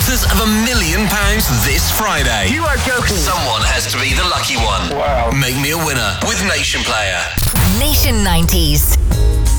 chances of £1 million this Friday. You are joking. Someone has to be the lucky one. Wow. Make me a winner with Nation Player. Nation 90s.